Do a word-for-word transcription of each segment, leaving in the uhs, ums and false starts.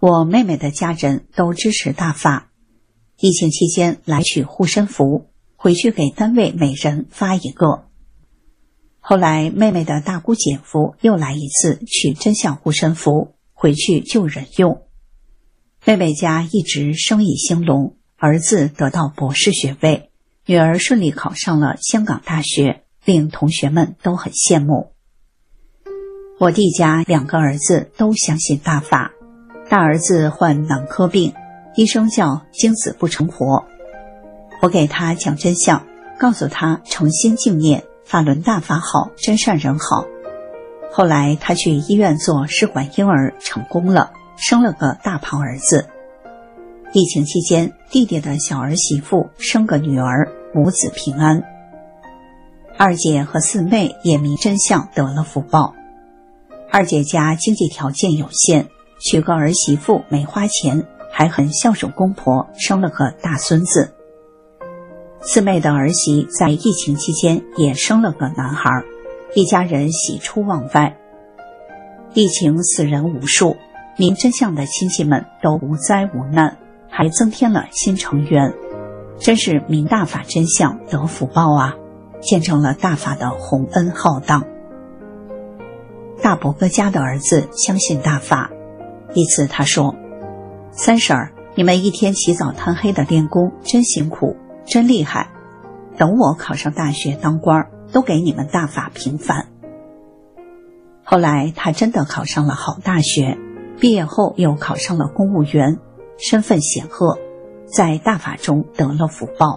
我妹妹的家人都支持大法，疫情期间来取护身符，回去给单位每人发一个。后来妹妹的大姑姐夫又来一次取真相护身符，回去救人用。妹妹家一直生意兴隆，儿子得到博士学位，女儿顺利考上了香港大学，令同学们都很羡慕。我弟家两个儿子都相信大法，大儿子患脑科病，医生叫精子不成活。我给他讲真相，告诉他诚心敬念，法轮大法好，真善人好。后来他去医院做试管婴儿成功了，生了个大胖儿子。疫情期间，弟弟的小儿媳妇生个女儿，母子平安。二姐和四妹也迷真相，得了福报。二姐家经济条件有限，娶个儿媳妇没花钱，还很孝顺公婆，生了个大孙子。四妹的儿媳在疫情期间也生了个男孩，一家人喜出望外。疫情死人无数，明真相的亲戚们都无灾无难，还增添了新成员，真是明大法真相得福报啊，见证了大法的洪恩浩荡。大伯哥家的儿子相信大法，一次他说：三婶儿，你们一天起早贪黑的练功真辛苦，真厉害，等我考上大学当官，都给你们大法平反。后来他真的考上了好大学，毕业后又考上了公务员，身份显赫，在大法中得了福报。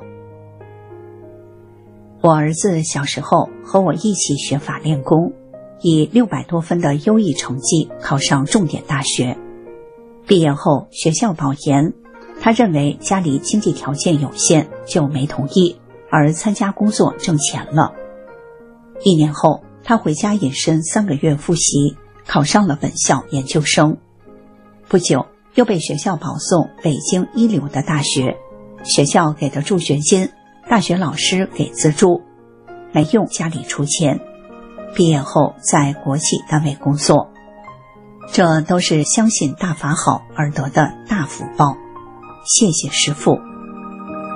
我儿子小时候和我一起学法练功，以六百多分的优异成绩考上重点大学。毕业后学校保研，他认为家里经济条件有限，就没同意，而参加工作挣钱了。一年后，他回家隐身三个月复习，考上了本校研究生。不久，又被学校保送北京一流的大学，学校给的助学金，大学老师给资助，没用家里出钱。毕业后在国企单位工作，这都是相信大法好而得的大福报。谢谢师父。